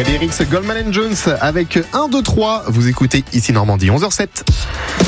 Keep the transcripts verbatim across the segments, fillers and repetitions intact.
Fredericks, Goldman and Jones avec un, deux, trois. Vous écoutez ici Normandie, onze heures zéro sept.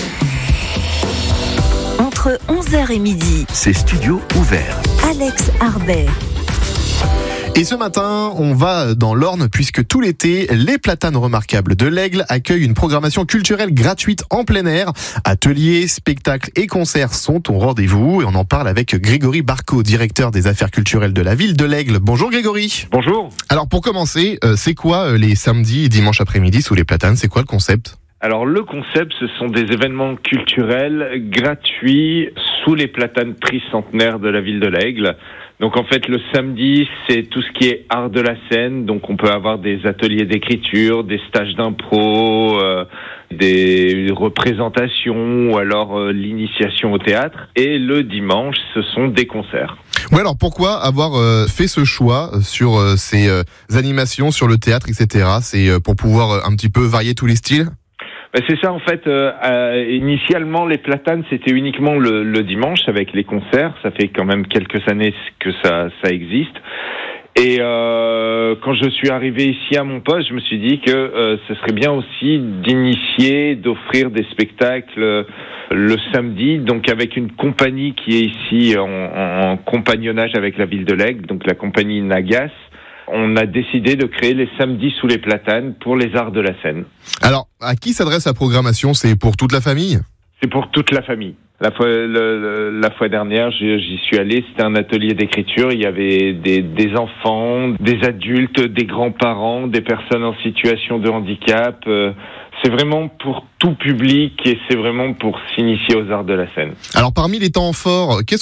Entre onze heures et midi, c'est Studio Ouvert. Alex Harbert. Et ce matin, on va dans l'Orne puisque tout l'été, les Platanes Remarquables de l'Aigle accueillent une programmation culturelle gratuite en plein air. Ateliers, spectacles et concerts sont au rendez-vous et on en parle avec Grégory Barco, directeur des affaires culturelles de la ville de l'Aigle. Bonjour Grégory. Bonjour. Alors pour commencer, c'est quoi les samedis et dimanches après-midi sous les Platanes ? C'est quoi le concept ? Alors le concept, ce sont des événements culturels gratuits sous les platanes tricentenaires de la ville de l'Aigle. Donc en fait le samedi, c'est tout ce qui est art de la scène, donc on peut avoir des ateliers d'écriture, des stages d'impro, euh, des représentations ou alors euh, l'initiation au théâtre. Et le dimanche, ce sont des concerts. Ouais, alors pourquoi avoir euh, fait ce choix sur euh, ces euh, animations, sur le théâtre, et cetera. C'est euh, pour pouvoir euh, un petit peu varier tous les styles ? Ben c'est ça en fait. Euh, euh, initialement, les Platanes c'était uniquement le, le dimanche avec les concerts. Ça fait quand même quelques années que ça, ça existe. Et euh, quand je suis arrivé ici à mon poste, je me suis dit que euh, ce serait bien aussi d'initier, d'offrir des spectacles euh, le samedi, donc avec une compagnie qui est ici en, en, en compagnonnage avec la ville de l'Aigle, donc la compagnie Nagas. On a décidé de créer les samedis sous les platanes pour les arts de la scène. Alors, à qui s'adresse la programmation ? C'est pour toute la famille ? C'est pour toute la famille. La fois, le, le, la fois dernière, j'y, j'y suis allé, c'était un atelier d'écriture. Il y avait des, des enfants, des adultes, des grands-parents, des personnes en situation de handicap. Euh, c'est vraiment pour tout public et c'est vraiment pour s'initier aux arts de la scène. Alors, parmi les temps forts, qu'est-ce